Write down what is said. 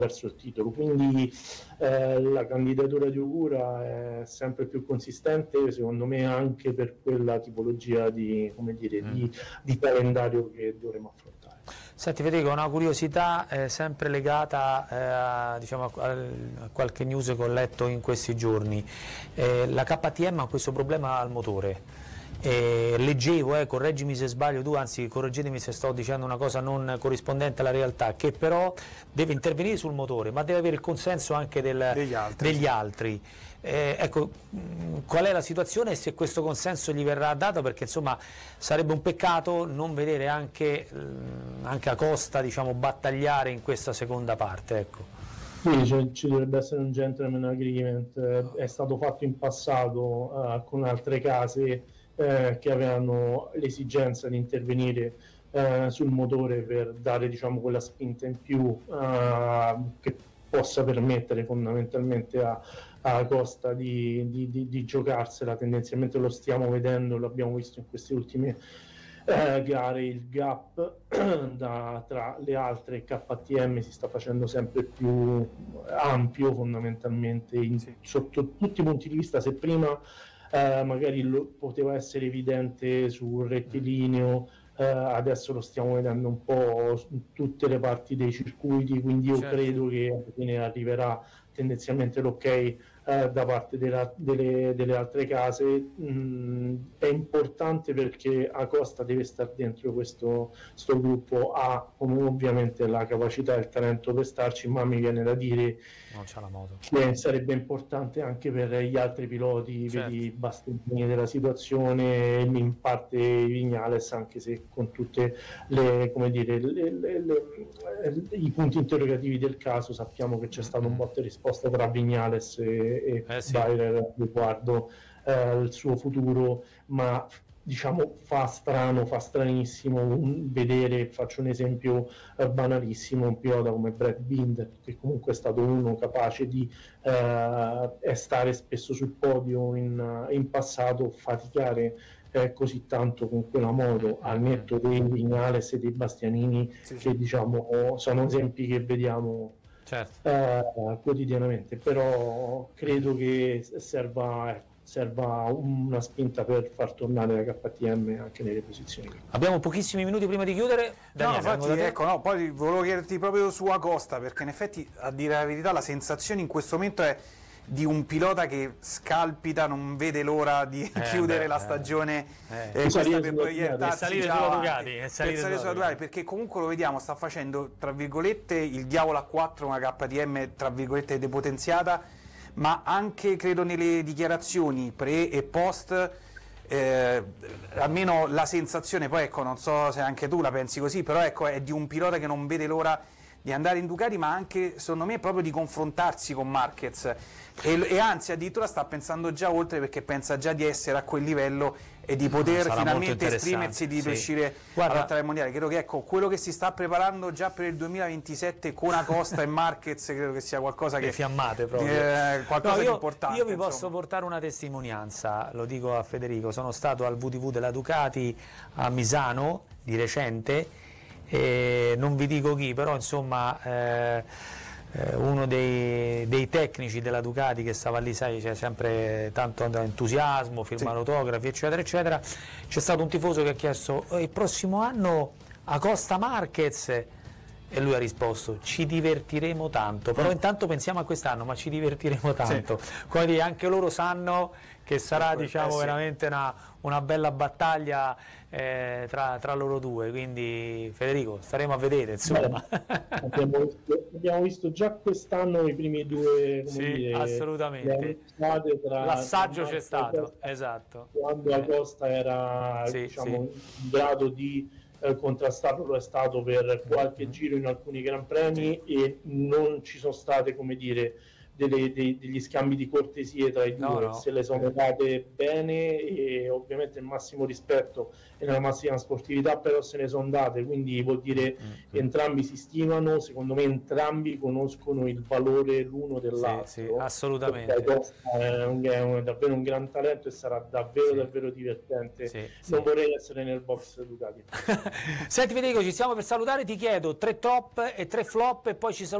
verso il titolo, quindi la candidatura di Ogura è sempre più consistente, secondo me, anche per quella tipologia di, come dire, di calendario che dovremo affrontare. Senti Federico, una curiosità sempre legata diciamo, a qualche news che ho letto in questi giorni. La KTM ha questo problema al motore. Leggevo, correggimi se sbaglio tu, anzi correggetemi se sto dicendo una cosa non corrispondente alla realtà, che però deve intervenire sul motore, ma deve avere il consenso anche degli altri. Ecco, qual è la situazione e se questo consenso gli verrà dato, perché insomma sarebbe un peccato non vedere anche Acosta, diciamo, battagliare in questa seconda parte, ecco. Sì, ci dovrebbe essere un gentleman agreement, è stato fatto in passato con altre case che avevano l'esigenza di intervenire sul motore per dare, diciamo, quella spinta in più che possa permettere fondamentalmente a Costa di giocarsela. Tendenzialmente lo stiamo vedendo, lo abbiamo visto in queste ultime gare, il gap tra le altre KTM si sta facendo sempre più ampio fondamentalmente sotto tutti i punti di vista. Se prima magari poteva essere evidente sul rettilineo, adesso lo stiamo vedendo un po' su tutte le parti dei circuiti, quindi io credo che alla fine arriverà tendenzialmente l'ok da parte delle altre case. È importante perché Acosta deve stare dentro questo gruppo, ha come ovviamente la capacità e il talento per starci, ma mi viene da dire non c'ha la moto, che sarebbe importante anche per gli altri piloti, vedi Bastianini della situazione, in parte Viñales, anche se con tutte le, come dire, i punti interrogativi del caso sappiamo che c'è stato un botta e risposta tra Viñales e Bayer riguardo il suo futuro, ma diciamo fa stranissimo vedere, faccio un esempio banalissimo, un pilota come Brad Binder, che comunque è stato uno capace di stare spesso sul podio in passato, faticare così tanto con quella moto, al netto dei Viñales e dei Bastianini, che diciamo sono esempi che vediamo quotidianamente, però credo che serva una spinta per far tornare la KTM anche nelle posizioni. Abbiamo pochissimi minuti prima di chiudere. Daniele, poi volevo chiederti proprio su Acosta, perché in effetti, a dire la verità, la sensazione in questo momento è di un pilota che scalpita, non vede l'ora di chiudere la stagione questa per proiettarsi salire sulla Ducati, perché comunque lo vediamo, sta facendo tra virgolette il diavolo a 4, una KTM tra virgolette depotenziata, ma anche credo nelle dichiarazioni pre e post, almeno la sensazione, poi ecco, non so se anche tu la pensi così, però ecco, è di un pilota che non vede l'ora di andare in Ducati, ma anche secondo me proprio di confrontarsi con Marquez e anzi addirittura sta pensando già oltre, perché pensa già di essere a quel livello e di poter finalmente esprimersi, di riuscire a lottare al mondiale. Credo che ecco, quello che si sta preparando già per il 2027 con Acosta e Marquez credo che sia qualcosa che fiammate proprio, qualcosa di importante. Io vi posso portare una testimonianza, lo dico a Federico, sono stato al VTV della Ducati a Misano di recente, non vi dico chi, però insomma uno dei tecnici della Ducati che stava lì, sai, c'è sempre tanto entusiasmo, firmare autografi eccetera eccetera, c'è stato un tifoso che ha chiesto il prossimo anno Acosta Marquez, e lui ha risposto ci divertiremo tanto, però intanto pensiamo a quest'anno, ma ci divertiremo tanto, come dire, anche loro sanno che sarà veramente una bella battaglia tra loro due, quindi Federico staremo a vedere, insomma. Abbiamo visto già quest'anno i primi due, assolutamente, l'assaggio c'è stato, esatto, quando Acosta era in grado di contrastarlo, lo è stato per qualche giro in alcuni Gran Premi e non ci sono state, come dire, degli scambi di cortesie tra i due, se le sono date bene e ovviamente il massimo rispetto e nella massima sportività, però se ne sono date, quindi vuol dire che entrambi si stimano, secondo me entrambi conoscono il valore l'uno dell'altro. Assolutamente. È davvero un gran talento e sarà davvero divertente. Non vorrei essere nel box Ducati. Senti Federico, ci stiamo per salutare, ti chiedo 3 top e 3 flop e poi ci salutiamo.